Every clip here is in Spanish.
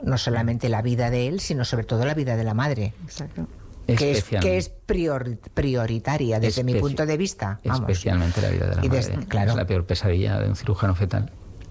no solamente la vida de él, sino sobre todo la vida de la madre. Exacto. Que es prioritaria desde mi punto de vista. Vamos. Especialmente la vida de la madre. Claro. Es la peor pesadilla de un cirujano fetal.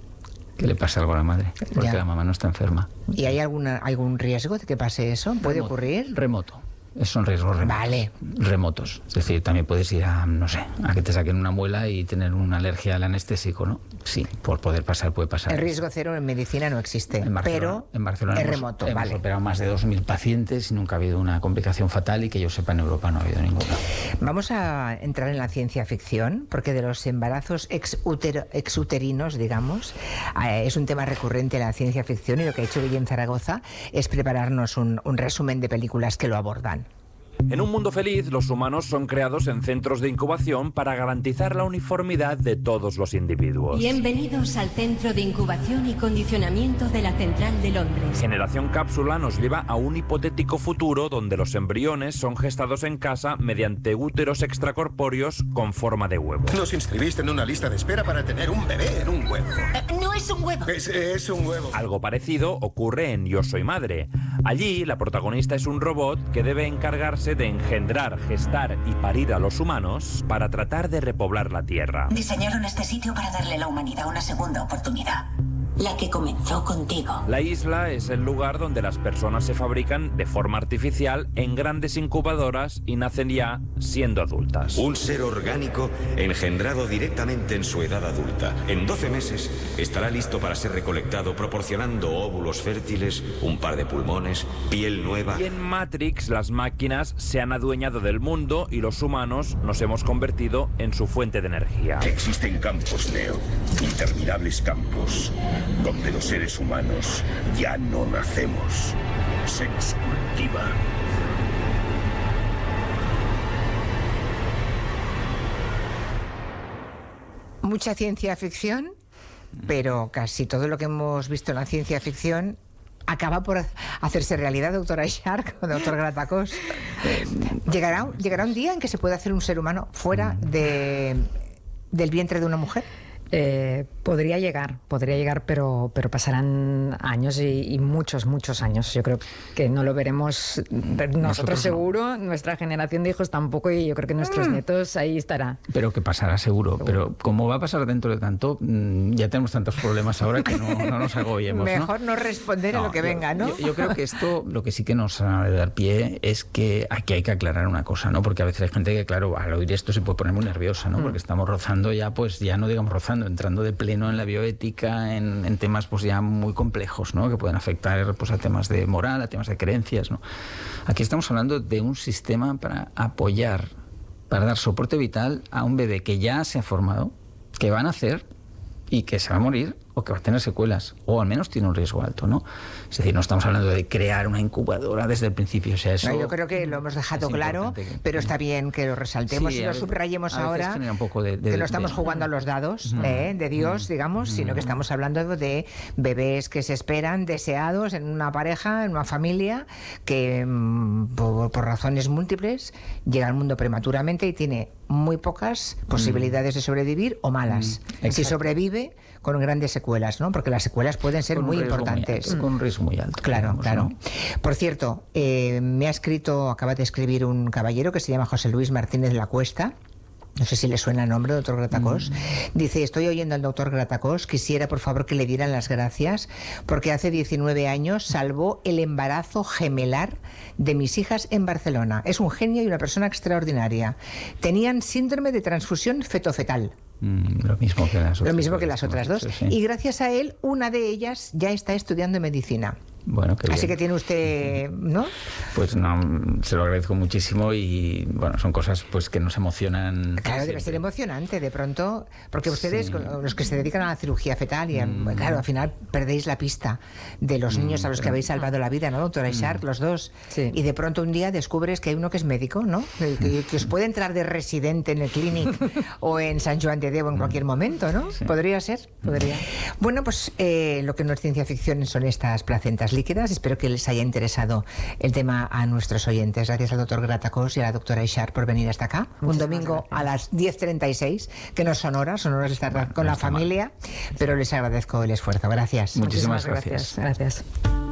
Que le pase algo a la madre, porque la mamá no está enferma. ¿Y hay algún riesgo de que pase eso? ¿Puede ocurrir? Remoto. Son riesgos remotos. Es decir, también puedes ir a que te saquen una muela y tener una alergia al anestésico, ¿no? Sí, por poder pasar, puede pasar. El riesgo cero en medicina no existe, pero en Barcelona es remoto. Hemos operado más de 2.000 pacientes y nunca ha habido una complicación fatal, y que yo sepa en Europa no ha habido ninguna. Vamos a entrar en la ciencia ficción, porque de los embarazos exuterinos, digamos, es un tema recurrente en la ciencia ficción, y lo que ha hecho Guillem Zaragoza es prepararnos un resumen de películas que lo abordan. En un mundo feliz, los humanos son creados en centros de incubación para garantizar la uniformidad de todos los individuos. Bienvenidos al Centro de Incubación y Condicionamiento de la Central de Londres. Generación Cápsula nos lleva a un hipotético futuro donde los embriones son gestados en casa mediante úteros extracorpóreos con forma de huevo. Nos inscribiste en una lista de espera para tener un bebé en un huevo. No es un huevo. Es un huevo. Algo parecido ocurre en Yo Soy Madre. Allí, la protagonista es un robot que debe encargarse de engendrar, gestar y parir a los humanos para tratar de repoblar la Tierra. Diseñaron este sitio para darle a la humanidad una segunda oportunidad. La que comenzó contigo. La isla es el lugar donde las personas se fabrican de forma artificial en grandes incubadoras y nacen ya siendo adultas. Un ser orgánico engendrado directamente en su edad adulta. En 12 meses estará listo para ser recolectado, proporcionando óvulos fértiles, un par de pulmones, piel nueva. Y en Matrix, las máquinas se han adueñado del mundo y los humanos nos hemos convertido en su fuente de energía. Existen campos, Neo. Interminables campos, donde los seres humanos ya no nacemos, se nos cultiva. Mucha ciencia ficción, pero casi todo lo que hemos visto en la ciencia ficción acaba por hacerse realidad, doctora Shark o doctor Gratacós. ¿Llegará un día en que se pueda hacer un ser humano fuera del vientre de una mujer? Podría llegar, pero pasarán años y muchos años. Yo creo que no lo veremos nosotros seguro, nuestra generación de hijos tampoco, y yo creo que nuestros nietos ahí estará. Pero que pasará seguro. Pero como va a pasar dentro de tanto, ya tenemos tantos problemas ahora que no nos agobiemos. Mejor no responder a lo que venga, ¿no? Yo creo que esto lo que sí que nos ha de dar pie es que aquí hay que aclarar una cosa, ¿no? Porque a veces hay gente que, claro, al oír esto se puede poner muy nerviosa, ¿no? Porque estamos rozando ya, pues ya no digamos rozando, entrando de pleno en la bioética, en temas pues ya muy complejos, ¿no? Que pueden afectar pues a temas de moral, a temas de creencias, ¿no? Aquí estamos hablando de un sistema para apoyar, para dar soporte vital a un bebé que ya se ha formado, que va a nacer y que se va a morir o que va a tener secuelas, o al menos tiene un riesgo alto, ¿no? Es decir, no estamos hablando de crear una incubadora desde el principio, o sea, eso... No, yo creo que lo hemos dejado claro, pero está bien que lo resaltemos y lo subrayemos ahora, un poco que no estamos jugando a los dados de Dios, digamos, sino que estamos hablando de bebés que se esperan, deseados en una pareja, en una familia, que por razones múltiples llega al mundo prematuramente y tiene muy pocas posibilidades de sobrevivir o malas. Si sobrevive, con grandes secuelas, ¿no? Porque las secuelas pueden ser muy importantes. Con un riesgo muy alto. Claro, digamos, claro. ¿no? Por cierto, acaba de escribir un caballero que se llama José Luis Martínez La Cuesta. No sé si le suena el nombre, doctor Gratacós. Dice, estoy oyendo al doctor Gratacós, quisiera por favor que le dieran las gracias porque hace 19 años salvó el embarazo gemelar de mis hijas en Barcelona. Es un genio y una persona extraordinaria. Tenían síndrome de transfusión fetofetal. Lo mismo que las otras dos. Sí. Y gracias a él, una de ellas ya está estudiando medicina. Bueno, así que tiene usted, ¿no? Pues no, se lo agradezco muchísimo y bueno, son cosas pues que nos emocionan. Claro, debe ser emocionante de pronto, porque ustedes, los que se dedican a la cirugía fetal, y claro, al final perdéis la pista de los niños a los que habéis salvado la vida, ¿no, doctora Shark? Los dos. Sí. Y de pronto un día descubres que hay uno que es médico, ¿no? Que os puede entrar de residente en el Clínic o en San Joan de Déu en cualquier momento, ¿no? Sí. Podría ser. Podría. Bueno, pues lo que no es ciencia ficción son estas placentas líquidas. Espero que les haya interesado el tema a nuestros oyentes. Gracias al doctor Gratacós y a la doctora Shark por venir hasta acá. Un domingo a las 10:36, que no son horas de estar con la familia, pero les agradezco el esfuerzo. Gracias. Muchísimas gracias. Gracias.